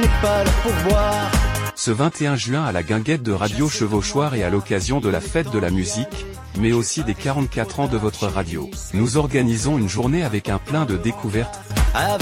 pas le pourboire. Ce 21 juin à la guinguette de Radio Chevauchoir et à l'occasion de la fête de la musique, mais aussi des 44 ans de votre radio, nous organisons une journée avec un plein de découvertes.